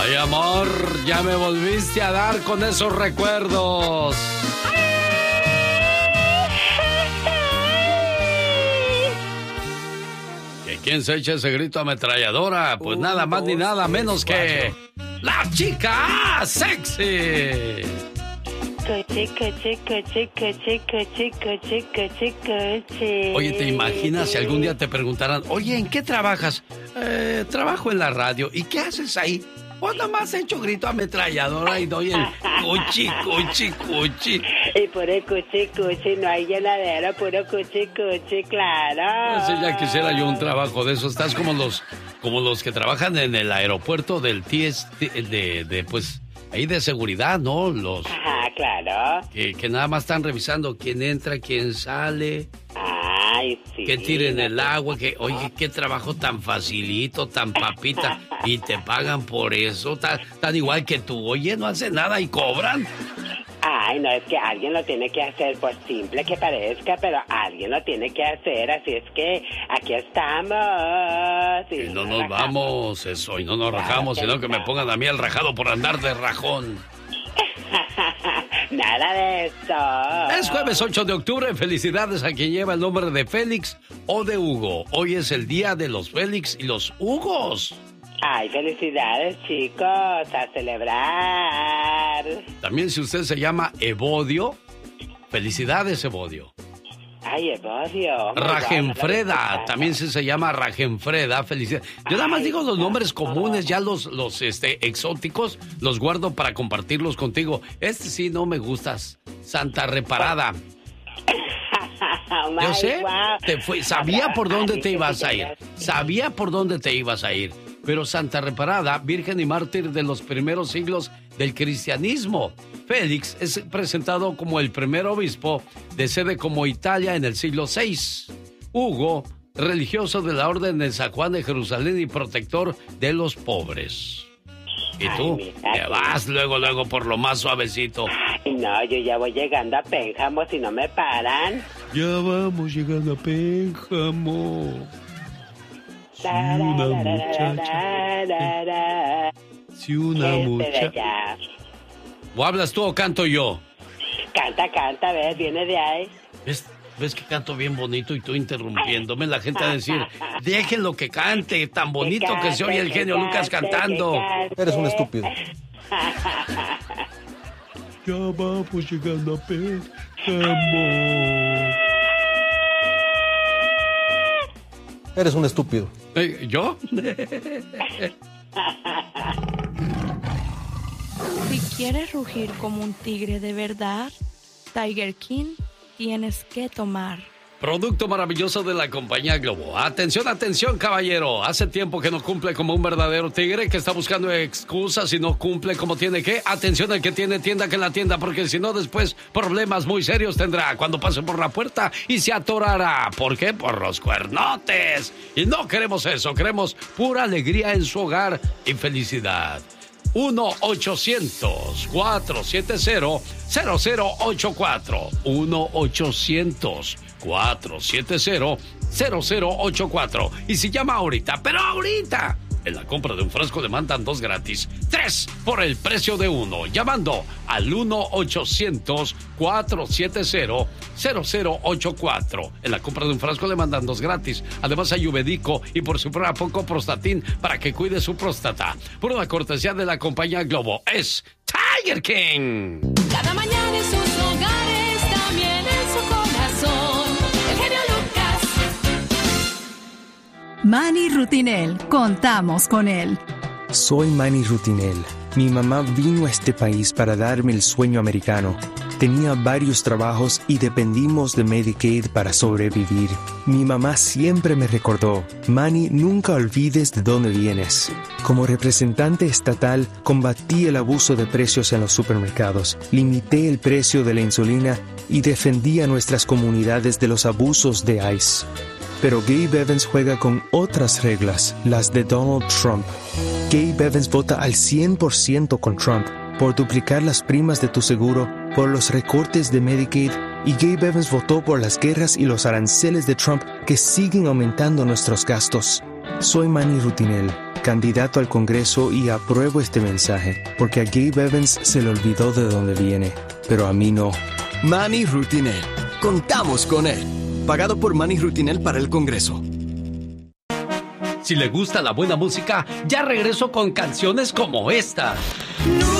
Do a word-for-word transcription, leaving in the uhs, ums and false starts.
Ay, amor, ya me volviste a dar con esos recuerdos. ¿Que quién se echa ese grito ametralladora? Pues uh, nada más dos, ni nada menos cuatro. Que... ¡La chica sexy! Oye, ¿te imaginas si algún día te preguntaran, oye, ¿en qué trabajas? Eh, trabajo en la radio. ¿Y qué haces ahí? Pues nada más he hecho grito ametralladora y doy el cuchi, cuchi, cuchi. Y puro cuchi, cuchi, no hay llenadera, puro cuchi, cuchi, claro. Pues ya quisiera yo un trabajo de eso. Estás como los, como los que trabajan en el aeropuerto del T S de, de, de pues... ahí de seguridad, ¿no? Los... Ajá, claro. Que, que nada más están revisando quién entra, quién sale. Ay, sí. Que tiren el agua, que, oye, qué trabajo tan facilito, tan papita. Y te pagan por eso, tan, tan igual que tú. Oye, no hace nada y cobran. Ay, no, es que alguien lo tiene que hacer, por simple que parezca, pero alguien lo tiene que hacer, así es que aquí estamos. Y, y no nos, nos vamos, eso, y no nos claro rajamos, que sino que no. Me pongan a mí el rajado por andar de rajón. Nada de eso. Es jueves ocho de octubre, felicidades a quien lleva el nombre de Félix o de Hugo. Hoy es el día de los Félix y los Hugos. Ay, felicidades, chicos, a celebrar. También si usted se llama Evodio, felicidades, Evodio. Ay, Evodio. Rajenfreda, también si se llama Rajenfreda, felicidades. Yo nada más digo los nombres comunes, ya los, los este, exóticos, los guardo para compartirlos contigo. Este sí no me gustas, Santa Reparada. Yo sé, te fue, sabía por dónde te ibas a ir, sabía por dónde te ibas a ir. Pero Santa Reparada, virgen y mártir de los primeros siglos del cristianismo. Félix es presentado como el primer obispo de sede como Italia en el siglo seis. Hugo, religioso de la Orden de San Juan de Jerusalén y protector de los pobres. ¿Y tú? Ay, te vas luego, luego por lo más suavecito. Ay, no, yo ya voy llegando a Pénjamo si no me paran. Ya vamos llegando a Pénjamo. Si una muchacha... Si una muchacha... ¿O hablas tú o canto yo? Canta, canta, ves, viene de ahí. ¿Ves, ves que canto bien bonito y tú interrumpiéndome? La gente va a decir, déjenlo que cante, tan bonito que, cante, que se oye el genio Lucas cantando. Eres un estúpido. Ya vamos llegando a Pénjamo. Eres un estúpido. ¿Eh, ¿Yo? Si quieres rugir como un tigre de verdad, Tiger King tienes que tomar. Producto maravilloso de la compañía Globo. Atención, atención, caballero. Hace tiempo que no cumple como un verdadero tigre, que está buscando excusas y no cumple como tiene que. Atención, el que tiene tienda que la tienda, porque si no, después problemas muy serios tendrá cuando pase por la puerta y se atorará. ¿Por qué? Por los cuernotes. Y no queremos eso, queremos pura alegría en su hogar y felicidad. uno ochocientos, cuatrocientos setenta, cero cero ocho cuatro. uno ochocientos, cuatrocientos setenta, cero cero ocho cuatro. Y si llama ahorita, pero ahorita, en la compra de un frasco le mandan dos gratis. Tres por el precio de uno. Llamando al uno ochocientos, cuatrocientos setenta, cero cero ocho cuatro. En la compra de un frasco le mandan dos gratis. Además hay Ubedico y por si fuera poco Prostatin para que cuide su próstata. Por una cortesía de la compañía Globo. Es Tiger King. Cada mañana en sus hogares, también en su corazón. El genio Lucas. Manny Rutinel, contamos con él. Soy Manny Rutinel. Mi mamá vino a este país para darme el sueño americano. Tenía varios trabajos y dependimos de Medicaid para sobrevivir. Mi mamá siempre me recordó, Manny, nunca olvides de dónde vienes. Como representante estatal, combatí el abuso de precios en los supermercados, limité el precio de la insulina y defendí a nuestras comunidades de los abusos de ICE. Pero Gabe Evans juega con otras reglas, las de Donald Trump. Gabe Evans vota al cien por ciento con Trump, por duplicar las primas de tu seguro, por los recortes de Medicaid, y Gabe Evans votó por las guerras y los aranceles de Trump que siguen aumentando nuestros gastos. Soy Manny Rutinel. candidato al Congreso y apruebo este mensaje, porque a Gabe Evans se le olvidó de dónde viene, pero a mí no. Manny Rutinel. Contamos con él. Pagado por Manny Rutinel para el Congreso. Si le gusta la buena música, ya regreso con canciones como esta. No.